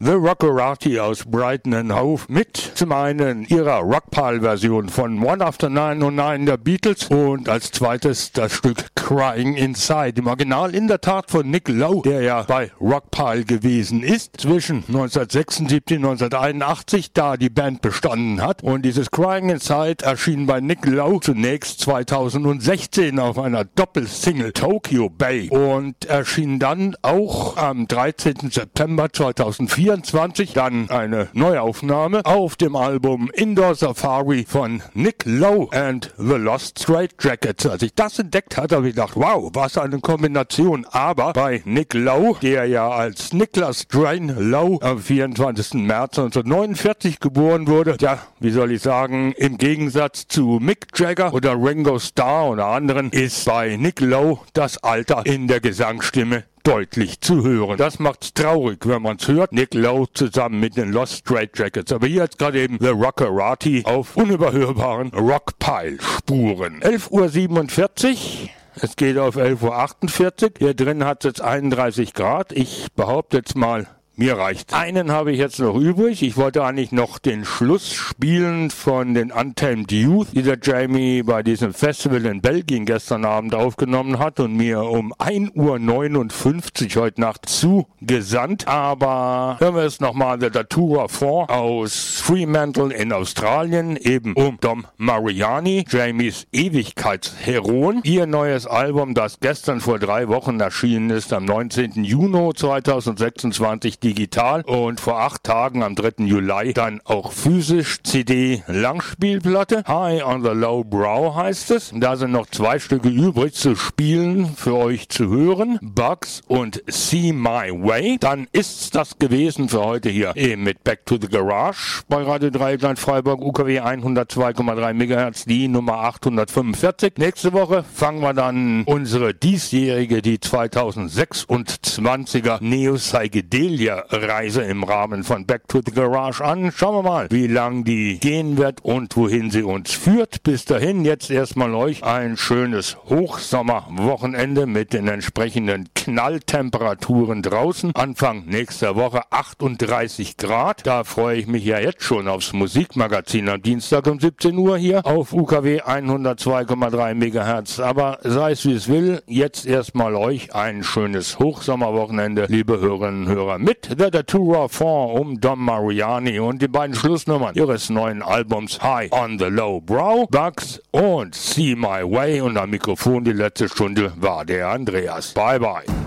The Rockerati aus Brighton and Hove mit zum einen ihrer Rockpile-Version von One After 909 der Beatles und als zweites das Stück Crying Inside, im Original in der Tat von Nick Lowe, der ja bei Rockpile gewesen ist, zwischen 1976 und 1981, da die Band bestanden hat. Und dieses Crying Inside erschien bei Nick Lowe zunächst 2016 auf einer Doppelsingle Tokyo Bay und erschien dann auch am 13. September 2024 dann eine Neuaufnahme auf dem Album Indoor Safari von Nick Lowe and the Lost Straitjackets. Als ich das entdeckt hatte, habe ich gedacht, wow, was eine Kombination. Aber bei Nick Lowe, der ja als Nicholas Drain Lowe am 24. März 1949 geboren wurde, ja, wie soll ich sagen, im Gegensatz zu Mick Jagger oder Ringo Starr oder anderen ist bei Nick Lowe das Alter in der Gesangsstimme deutlich zu hören. Das macht's traurig, wenn man's hört. Nick Lowe zusammen mit den Lost Straitjackets. Aber hier jetzt gerade eben The Rockerati auf unüberhörbaren Rockpile-Spuren. 11:47 Uhr. Es geht auf 11:48 Uhr. Hier drin hat es jetzt 31 Grad. Ich behaupte jetzt mal, mir reicht. Einen habe ich jetzt noch übrig. Ich wollte eigentlich noch den Schluss spielen von den Untamed Youth, die der Jamie bei diesem Festival in Belgien gestern Abend aufgenommen hat und mir um 1:59 Uhr heute Nacht zugesandt. Aber hören wir es nochmal, The Datura 4 aus Fremantle in Australien, eben um Dom Mariani, Jamies Ewigkeitsheroen. Ihr neues Album, das gestern vor 3 Wochen erschienen ist, am 19. Juni 2026, digital und vor 8 Tagen am 3. Juli dann auch physisch CD Langspielplatte. High on the Low Brow heißt es. Da sind noch 2 Stücke übrig zu spielen, für euch zu hören. Bugs und See My Way. Dann ist's das gewesen für heute hier mit Back to the Garage bei Radio Dreieckland Freiburg, UKW 102,3 MHz, die Nummer 845. Nächste Woche fangen wir dann unsere diesjährige, die 2026er Neo-Psychedelia Reise im Rahmen von Back to the Garage an. Schauen wir mal, wie lang die gehen wird und wohin sie uns führt. Bis dahin jetzt erstmal euch ein schönes Hochsommerwochenende mit den entsprechenden Knalltemperaturen draußen. Anfang nächster Woche 38 Grad. Da freue ich mich ja jetzt schon aufs Musikmagazin am Dienstag um 17 Uhr hier auf UKW 102,3 MHz. Aber sei es wie es will, jetzt erstmal euch ein schönes Hochsommerwochenende, liebe Hörerinnen und Hörer, mit The Datura 4 um Dom Mariani und die beiden Schlussnummern ihres neuen Albums High on the Low Brow, Bugs und See My Way. Und am Mikrofon die letzte Stunde war der Andreas. Bye bye.